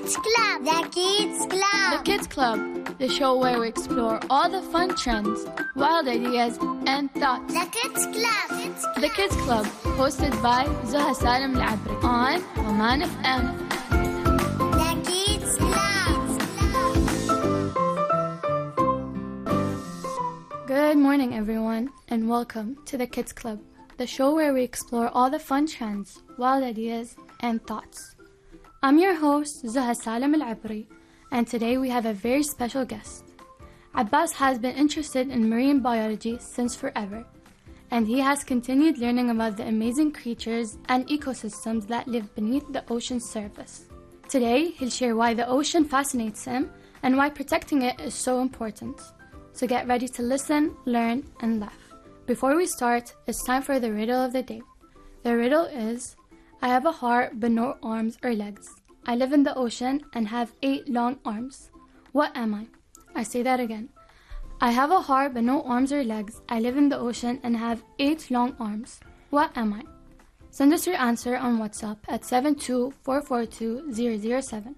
Kids Club. The Kids Club. The Kids Club, the show where we explore all the fun trends, wild ideas, and thoughts. The Kids Club. The Kids Club, hosted by Zuha Salim Al-Abri on Oman FM. The Kids Club. Good morning, everyone, and welcome to the Kids Club, the show where we explore all the fun trends, wild ideas, and thoughts. I'm your host, Zuha Salim Al-Abri, and today we have a very special guest. Abbas has been interested in marine biology since forever, and he has continued learning about the amazing creatures and ecosystems that live beneath the ocean's surface. Today, he'll share why the ocean fascinates him and why protecting it is so important. So get ready to listen, learn, and laugh. Before we start, it's time for the riddle of the day. The riddle is, I have a heart but no arms or legs. I live in the ocean and have 8 long arms. What am I? I say that again. I have a heart but no arms or legs. I live in the ocean and have 8 long arms. What am I? Send us your answer on WhatsApp at 72442-007.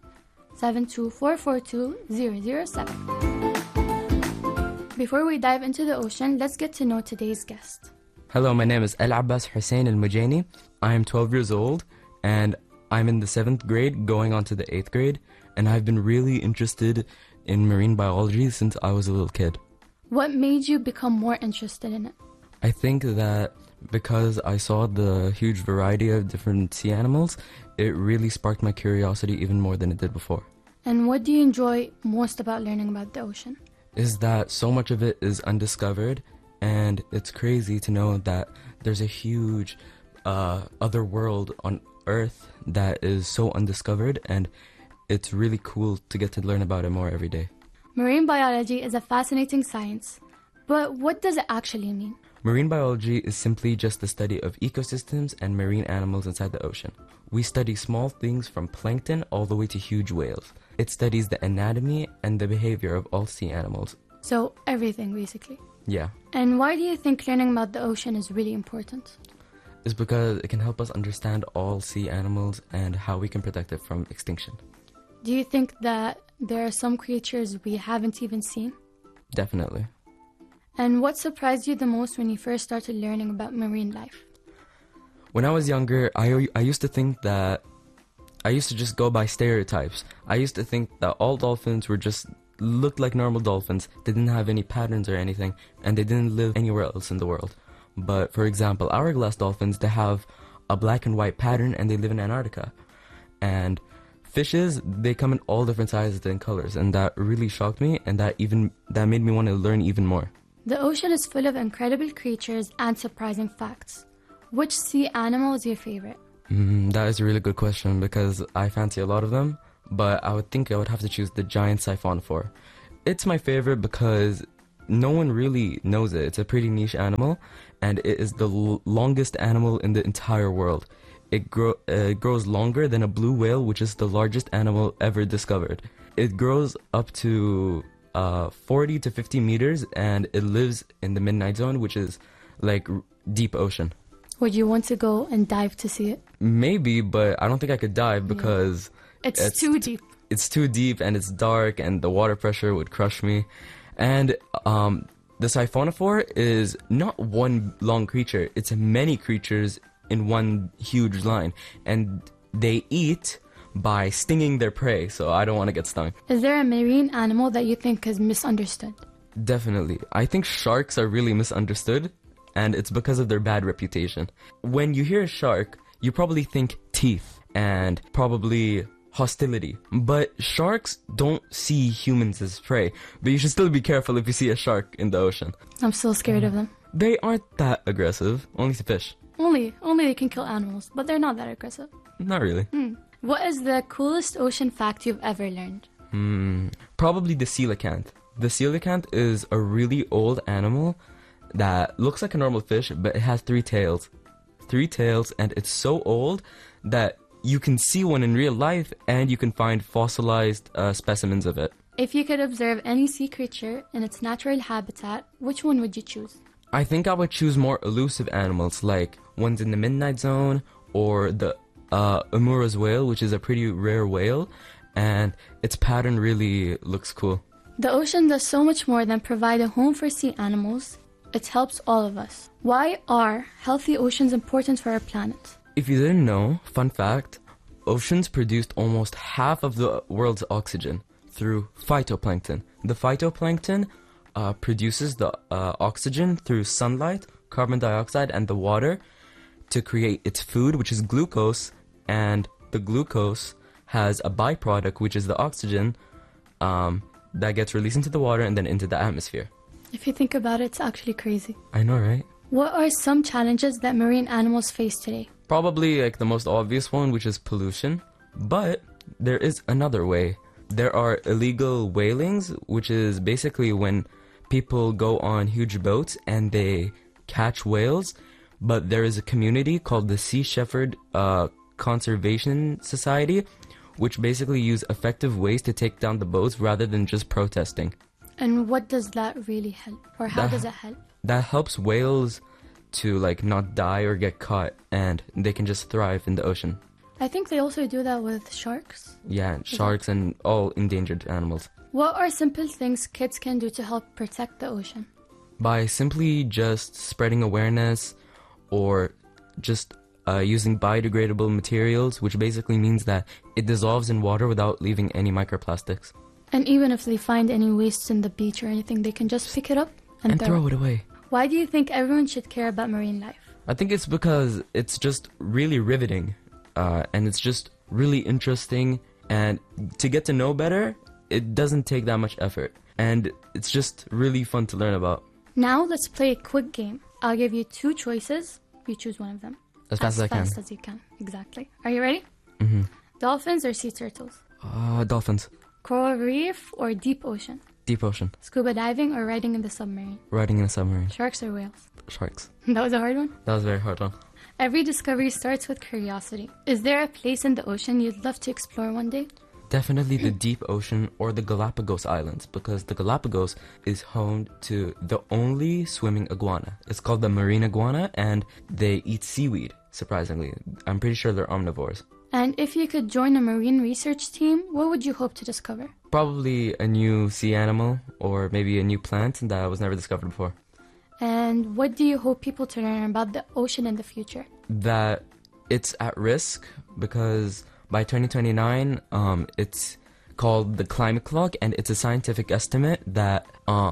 72442-007. Before we dive into the ocean, let's get to know today's guest. Hello, my name is Al-Abbas Hussein Al-Mujani. I am 12 years old and I'm in the 7th grade going on to the 8th grade, and I've been really interested in marine biology since I was a little kid. What made you become more interested in it? I think that because I saw the huge variety of different sea animals, it really sparked my curiosity even more than it did before. And what do you enjoy most about learning about the ocean? Is that so much of it is undiscovered, and it's crazy to know that there's a huge other world on Earth that is so undiscovered, and it's really cool to get to learn about it more every day. Marine biology is a fascinating science, but what does it actually mean? Marine biology is simply just the study of ecosystems and marine animals inside the ocean. We study small things from plankton all the way to huge whales. It studies the anatomy and the behavior of all sea animals. So everything, basically. Yeah. And why do you think learning about the ocean is really important? It's because it can help us understand all sea animals and how we can protect it from extinction. Do you think that there are some creatures we haven't even seen? Definitely. And what surprised you the most when you first started learning about marine life? When I was younger, I used to think that I used to just go by stereotypes. I used to think that all dolphins looked like normal dolphins. They didn't have any patterns or anything, and they didn't live anywhere else in the world. But for example, hourglass dolphins, they have a black and white pattern and they live in Antarctica. And fishes, they come in all different sizes and colors, and that really shocked me, and that made me want to learn even more. The ocean is full of incredible creatures and surprising facts. Which sea animal is your favorite? That is a really good question because I fancy a lot of them, but I would have to choose the giant siphonophore. It's my favorite because no one really knows it. It's a pretty niche animal, and it is the longest animal in the entire world. It grows longer than a blue whale, which is the largest animal ever discovered. It grows up to 40 to 50 meters, and it lives in the midnight zone, which is like deep ocean. Would you want to go and dive to see it? Ipmaybe, but I don't think I could dive because it's too deep. It's too deep, and it's dark, and the water pressure would crush me. And the siphonophore is not one long creature. It's many creatures in one huge line. And they eat by stinging their prey, so I don't want to get stung. Is there a marine animal that you think is misunderstood? Definitely. I think sharks are really misunderstood, and it's because of their bad reputation. When you hear a shark, you probably think teeth and probably hostility, but sharks don't see humans as prey. But you should still be careful if you see a shark in the ocean. I'm still scared of them. They aren't that aggressive, only to fish. Only they can kill animals, but they're not that aggressive. Not really. What is the coolest ocean fact you've ever learned? Probably the coelacanth. The coelacanth is a really old animal that looks like a normal fish, but it has 3 tails. 3 tails, and it's so old that you can see one in real life, and you can find fossilized specimens of it. If you could observe any sea creature in its natural habitat, which one would you choose? I think I would choose more elusive animals, like ones in the midnight zone, or the Amura's whale, which is a pretty rare whale, and its pattern really looks cool. The ocean does so much more than provide a home for sea animals. It helps all of us. Why are healthy oceans important for our planet? If you didn't know, fun fact, oceans produced almost half of the world's oxygen through phytoplankton. The phytoplankton produces the oxygen through sunlight, carbon dioxide, and the water to create its food, which is glucose, and the glucose has a byproduct, which is the oxygen, that gets released into the water and then into the atmosphere. If you think about it, it's actually crazy. I know, right? What are some challenges that marine animals face today? Probably like the most obvious one, which is pollution. But there is another way. There are illegal whalings, which is basically when people go on huge boats and they catch whales. But there is a community called the Sea Shepherd Conservation Society, which basically use effective ways to take down the boats rather than just protesting. And what does that really help? Or how does it help? That helps whales to like not die or get caught, and they can just thrive in the ocean. I think they also do that with sharks. Yeah, sharks and all endangered animals. What are simple things kids can do to help protect the ocean? By simply just spreading awareness or just using biodegradable materials, which basically means that it dissolves in water without leaving any microplastics. And even if they find any wastes in the beach or anything, they can just pick it up and throw it away. Why do you think everyone should care about marine life? I think it's because it's just really riveting, and it's just really interesting, and to get to know better, it doesn't take that much effort, and it's just really fun to learn about. Now let's play a quick game. I'll give you two choices. You choose one of them. As fast as I can. As fast as you can, exactly. Are you ready? Mm-hmm. Dolphins or sea turtles? Dolphins. Coral reef or deep ocean? Deep ocean. Scuba diving or riding in the submarine? Riding in a submarine. Sharks or whales? Sharks. That was a hard one? That was a very hard one. Every discovery starts with curiosity. Is there a place in the ocean you'd love to explore one day? Definitely the deep ocean or the Galapagos Islands, because the Galapagos is home to the only swimming iguana. It's called the marine iguana, and they eat seaweed, surprisingly. I'm pretty sure they're omnivores. And if you could join a marine research team, what would you hope to discover? Probably a new sea animal or maybe a new plant that was never discovered before. And what do you hope people to learn about the ocean in the future? That it's at risk because by 2029, it's called the climate clock, and it's a scientific estimate that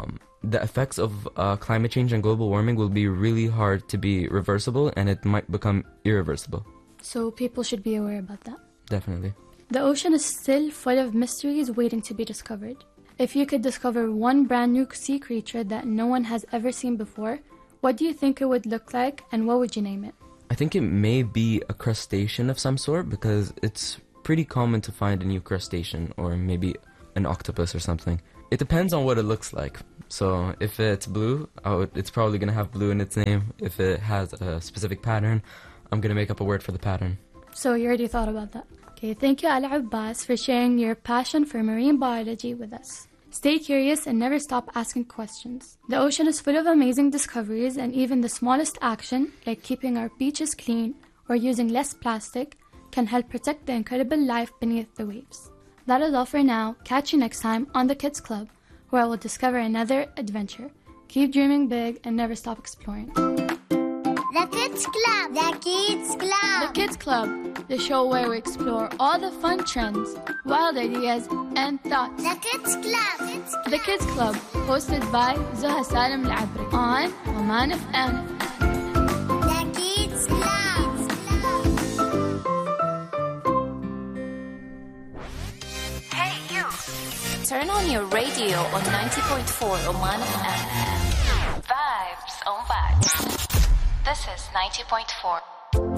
the effects of climate change and global warming will be really hard to be reversible, and it might become irreversible. So people should be aware about that. Definitely. The ocean is still full of mysteries waiting to be discovered. If you could discover one brand new sea creature that no one has ever seen before, what do you think it would look like, and what would you name it? I think it may be a crustacean of some sort, because it's pretty common to find a new crustacean, or maybe an octopus or something. It depends on what it looks like. So if it's blue, it's probably going to have blue in its name. If it has a specific pattern, I'm going to make up a word for the pattern. So you already thought about that. Okay, thank you Ala Abbas for sharing your passion for marine biology with us. Stay curious and never stop asking questions. The ocean is full of amazing discoveries, and even the smallest action, like keeping our beaches clean or using less plastic, can help protect the incredible life beneath the waves. That is all for now. Catch you next time on the Kids Club, where I will discover another adventure. Keep dreaming big and never stop exploring. The Kids Club. The Kids Club. The Kids Club, the show where we explore all the fun trends, wild ideas, and thoughts. The Kids Club. The Kids Club, hosted by Zuha Salim Al-Abri on Oman FM. The Kids Club. Hey you! Turn on your radio on 90.4 Oman FM. Vibes on vibes. This is 90.4.